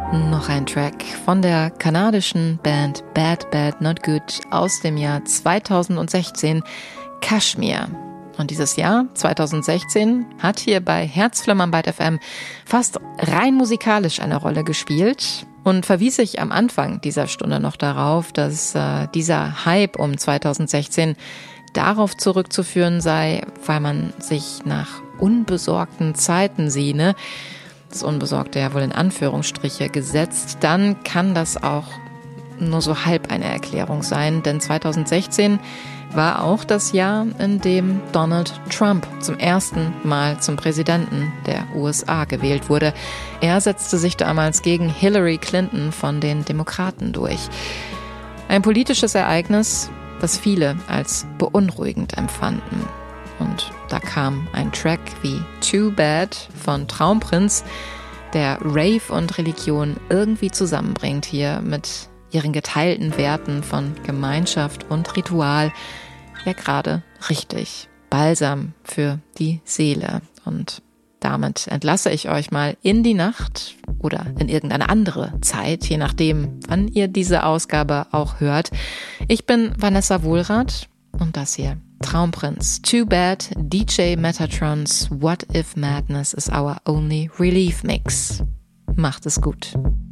Noch ein Track von der kanadischen Band Bad Bad Not Good aus dem Jahr 2016, Kashmir. Und dieses Jahr, 2016, hat hier bei Herzflimmern bei FM fast rein musikalisch eine Rolle gespielt und verwies ich am Anfang dieser Stunde noch darauf, dass dieser Hype um 2016 darauf zurückzuführen sei, weil man sich nach unbesorgten Zeiten sehne. Das Unbesorgte ja wohl in Anführungsstriche gesetzt, dann kann das auch nur so halb eine Erklärung sein, denn 2016 war auch das Jahr, in dem Donald Trump zum ersten Mal zum Präsidenten der USA gewählt wurde. Er setzte sich damals gegen Hillary Clinton von den Demokraten durch. Ein politisches Ereignis, das viele als beunruhigend empfanden. Und da kam ein Track wie Too Bad von Traumprinz, der Rave und Religion irgendwie zusammenbringt hier mit ihren geteilten Werten von Gemeinschaft und Ritual. Ja, gerade richtig. Balsam für die Seele. Und damit entlasse ich euch mal in die Nacht oder in irgendeine andere Zeit, je nachdem, wann ihr diese Ausgabe auch hört. Ich bin Vanessa Wohlrath und das hier Traumprinz, Too Bad, DJ Metatrons What If Madness is Our Only Relief Mix. Macht es gut.